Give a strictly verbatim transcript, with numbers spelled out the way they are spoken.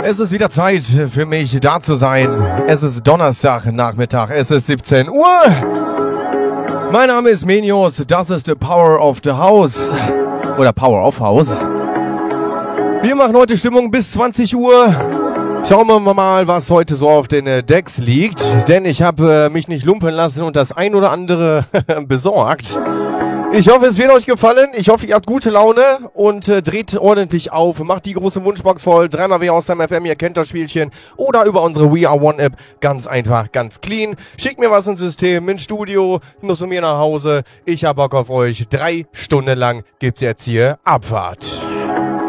Es ist wieder Zeit für mich, da zu sein. Es ist Donnerstag Nachmittag, es ist siebzehn Uhr. Mein Name ist Menios, das ist the Power of the House. Oder Power of House. Wir machen heute Stimmung bis zwanzig Uhr. Schauen wir mal, was heute so auf den Decks liegt. Denn ich habe äh, mich nicht lumpen lassen und das ein oder andere besorgt. Ich hoffe, es wird euch gefallen. Ich hoffe, ihr habt gute Laune und äh, dreht ordentlich auf. Macht die große Wunschbox voll. Dreimal W aus dem F M, ihr kennt das Spielchen. Oder über unsere We Are One App. Ganz einfach, ganz clean. Schickt mir was ins System, ins Studio, nur zu mir nach Hause. Ich hab Bock auf euch. Drei Stunden lang gibt's jetzt hier Abfahrt.